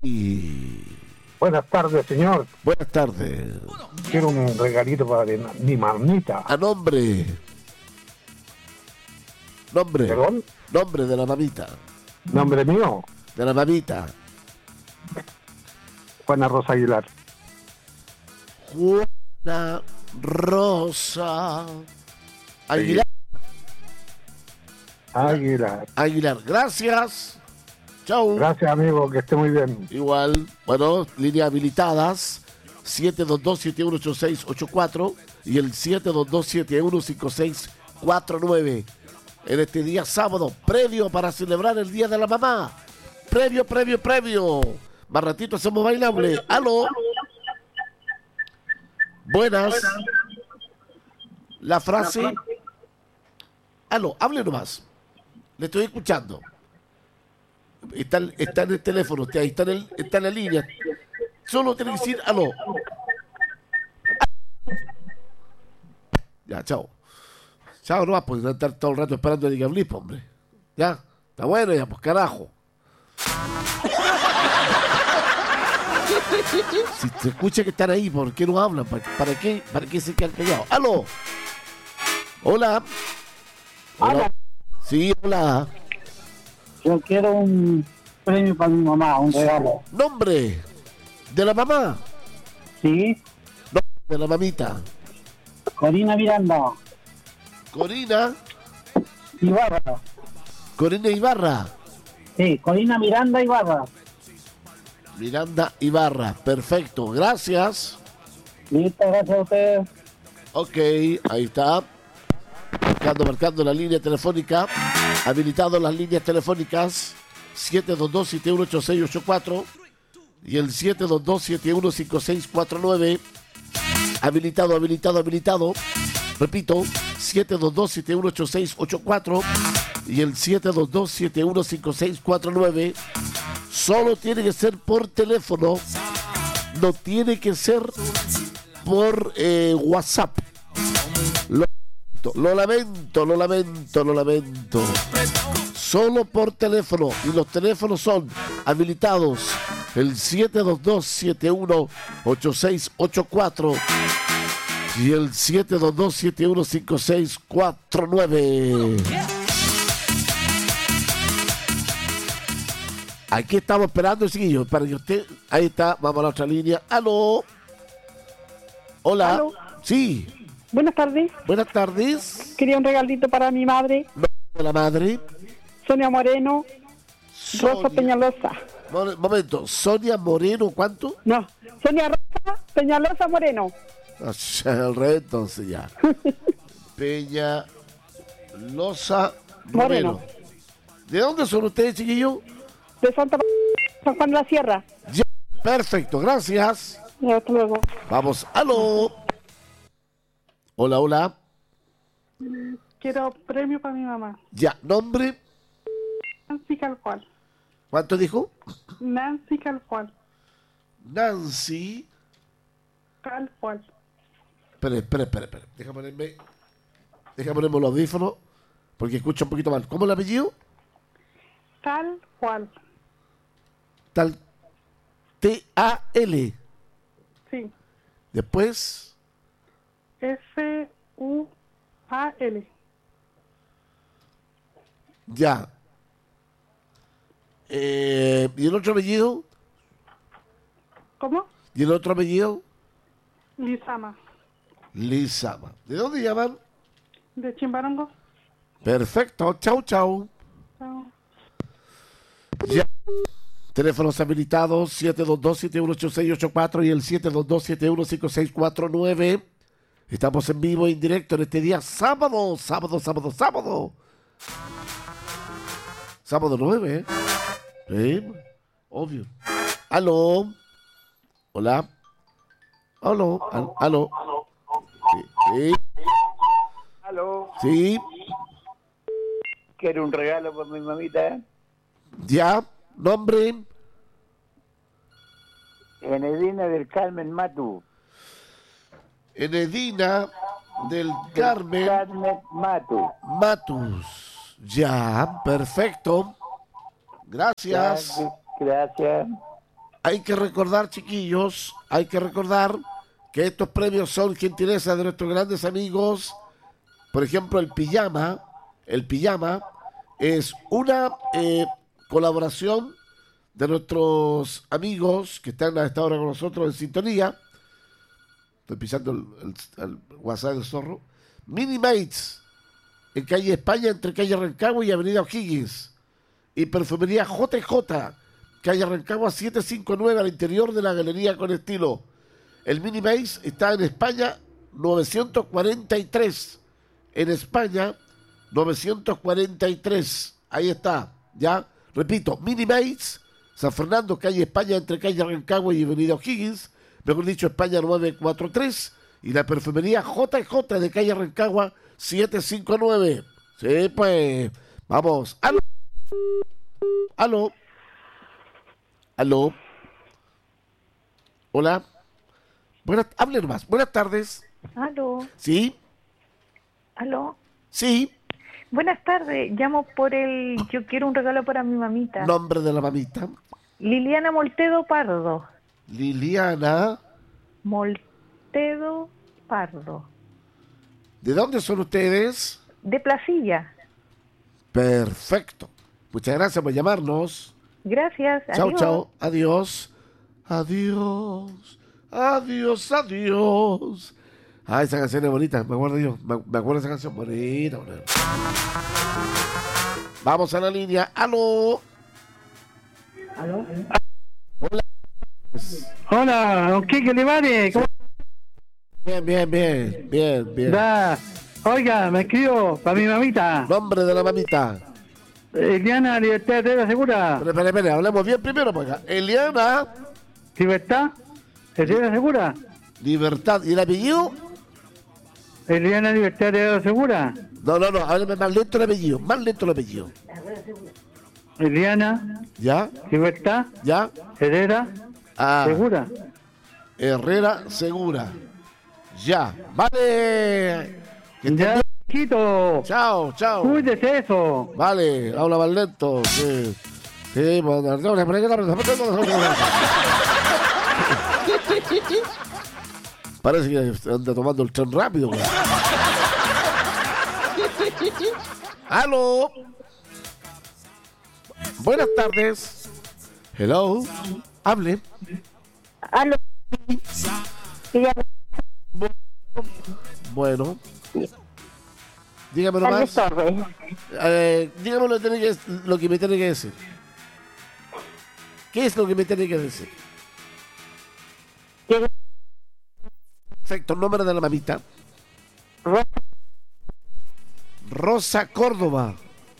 Buenas tardes, señor. Buenas tardes. Quiero un regalito para mi mamita. A nombre. ¿Perdón? Nombre de la mamita. ¿Nombre mío? De la mamita. Juana Rosa Aguilar. Juana Rosa Aguilar. Aguilar. Gracias. Chau. Gracias, amigo. Que esté muy bien. Igual. Bueno, líneas habilitadas. 722-718684 y el 722-715649. En este día sábado, previo para celebrar el Día de la Mamá. Previo. Más ratito hacemos bailable. ¡Aló! Buenas. La frase. ¡Aló! Hable nomás. Le estoy escuchando. Está en el teléfono, usted ahí está en la línea. Solo tiene que decir aló. Ya, chao. Chao, no vas a poder estar todo el rato esperando a Diga Blip, hombre. Ya, está bueno ya, pues carajo. Si se escucha que están ahí, ¿por qué no hablan? ¿Para qué? ¿Para qué se quedan callados? ¡Aló! Hola. Hola. Sí, hola. Yo quiero un premio para mi mamá, un regalo. ¿Nombre de la mamá? Sí. ¿Nombre de la mamita? Corina Miranda. Corina Ibarra. Corina Ibarra. Sí, Corina Miranda Ibarra. Miranda Ibarra, perfecto, gracias. Listo, gracias a ustedes. Ok, ahí está. Marcando la línea telefónica. Habilitado las líneas telefónicas 722-718684 y el 722-715649. Habilitado. Repito, 722-718684 y el 722-715649. Solo tiene que ser por teléfono, no tiene que ser por WhatsApp. Lo lamento. Solo por teléfono, y los teléfonos son habilitados el 722-718684 y el 722-715649. Aquí estamos esperando, chiquillos, para que usted... Ahí está, vamos a la otra línea. ¡Aló! Hola. ¿Aló? Sí. Buenas tardes. Buenas tardes. Quería un regalito para mi madre. ¿De la madre? Sonia Moreno. Rosa Peñalosa. Momento, Sonia Moreno, ¿cuánto? No, Sonia Rosa Peñalosa Moreno. El rey, entonces ya. Peñalosa Moreno. ¿De dónde son ustedes, chiquillos? De San Juan de la Sierra. Ya, perfecto, gracias. Ya, hasta luego. Vamos, aló. Hola. Quiero premio para mi mamá. Ya, nombre. Nancy Calcual. ¿Cuánto dijo? Nancy Calcual. Nancy Calcual. Espera. Déjame ponerme los audífonos porque escucho un poquito mal. ¿Cómo el apellido? Calcual. T-A-L. Sí. Después. F-U-A-L. Ya. ¿Y el otro apellido? ¿Cómo? ¿Y el otro apellido? Lizama. ¿De dónde llaman? De Chimbarongo. Perfecto. Chau. Chao. Ya. Teléfonos habilitados 722-718684 y el 722-715649. Estamos en vivo e en directo en este día sábado. Sábado 9, ¿eh? Sí, obvio. Aló. Hola. Aló. Sí. Aló. Sí. Quiero un regalo para mi mamita. Ya. Nombre. Enedina del Carmen Matu. Enedina del Carmen Matus. Ya, perfecto. Gracias. Gracias. hay que recordar, chiquillos, hay que recordar que estos premios son gentileza de nuestros grandes amigos. Por ejemplo, el pijama es una colaboración de nuestros amigos que están a esta hora con nosotros en sintonía. Estoy pisando el WhatsApp del zorro. Mini Mates, en calle España, entre calle Rancagua y avenida O'Higgins. Y perfumería JJ, calle Rancagua 759, al interior de la Galería Con Estilo. El Mini Mates está en España 943. En España 943. Ahí está, ¿ya? Repito, Mini Mates, San Fernando, calle España, entre calle Rancagua y avenida O'Higgins. Mejor dicho, España 943. Y la perfumería JJ de calle Rancagua 759. Sí, pues, vamos. ¡Aló! ¡Aló! ¿Aló? Hola. Hable nomás. Buenas tardes. Aló, ¿Sí? aló. Sí. Buenas tardes, llamo yo quiero un regalo para mi mamita. Nombre de la mamita. Liliana Moltedo Pardo. Liliana. Moltedo Pardo. ¿De dónde son ustedes? De Placilla. Perfecto. Muchas gracias por llamarnos. Gracias. Chao, Adiós. chao. Adiós. Adiós. Adiós, adiós. Ah, esa canción es bonita. Me acuerdo yo. Me acuerdo de esa canción. Bonita, bonita. Vamos a la línea. ¡Aló! ¿Aló? Hola. Hola, don Quique Olivares. ¿Cómo Bien. está? Oiga, me escribo para mi mamita. Nombre de la mamita. Eliana Libertad Herrera Segura. Espera, hablemos bien primero por acá. Eliana. ¿Libertad Herrera Segura? Libertad. ¿Y el apellido? Eliana Libertad Herrera Segura. No, hábleme más lento el apellido. Eliana ¿Ya? Libertad ¿Ya? Herrera Segura. Herrera Segura. Ya. Vale. Que Ya, chiquito. Chao. Cuídese eso. Vale, habla más lento. Sí. Sí, parece que anda tomando el tren rápido. Güey. ¡Aló! Buenas tardes. Hello. Hable. Aló. Bueno. Dígame nomás. Dígame lo que me tiene que decir. ¿Qué es lo que me tiene que decir? Perfecto, nombre de la mamita. Rosa Córdoba.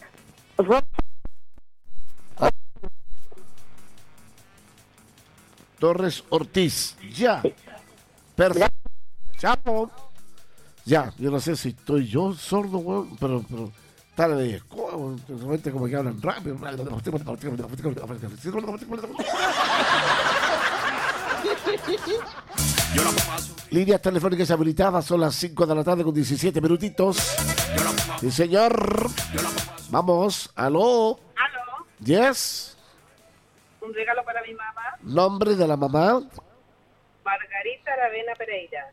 Torres Ortiz. Ya. Perfecto. Chao. Ya, yo no sé si estoy yo sordo, weón, pero tal vez, realmente como que hablan rápido. Líneas telefónicas habilitadas, son las 5 de la tarde con 17 minutitos. Sí, señor. Vamos, aló. Aló, Yes. un regalo para mi mamá, Nombre de la mamá. Margarita Aravena Pereira.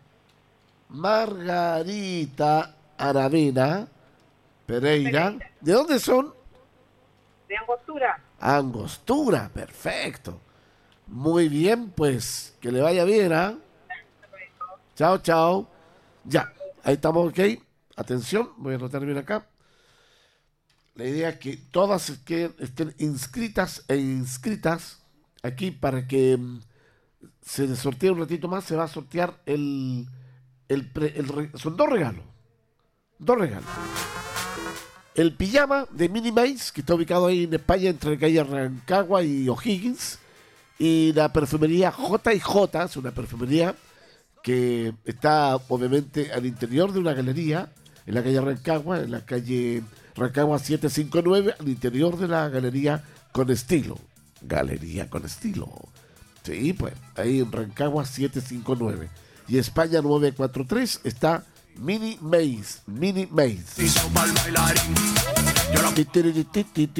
Margarita Aravena Pereira. ¿De dónde son? De Angostura. Angostura, perfecto. Muy bien, pues, que le vaya bien, ¿ah? Chao. Ya, ahí estamos, ok. Atención, voy a anotar bien acá. La idea es que todas que estén inscritas aquí para que se sortee un ratito más, se va a sortear son dos regalos. El pijama de Mini Mates, que está ubicado ahí en España, entre calle Rancagua y O'Higgins. Y la perfumería J&J, es una perfumería que está obviamente al interior de una galería, en la calle Rancagua, en la calle Rancagua 759, al interior de la Galería Con Estilo. Galería Con Estilo. Sí, pues, ahí en Rancagua 759. Y España 943 está Mini Maze.